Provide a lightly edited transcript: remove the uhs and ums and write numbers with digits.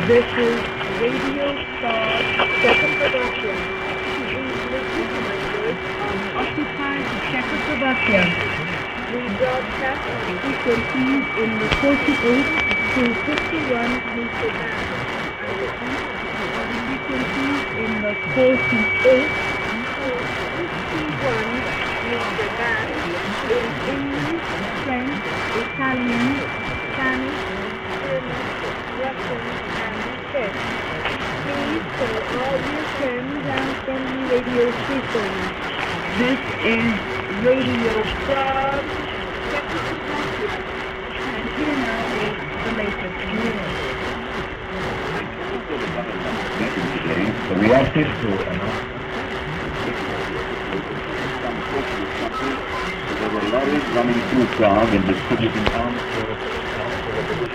This is Radio Star Czechoslovakia. Occupied Czechoslovakia. We broadcast on frequencies in the 48 to 51 meter band and on frequencies in the 48 to 51 meter band in English, French, Italian, Spanish, German, Russian, and Czech. Please tell all your friends and friendly radio stations. This is Radio from Czechoslovakia. And here now is the latest news. The reactive to there were lorries running through Prague and distributing arms for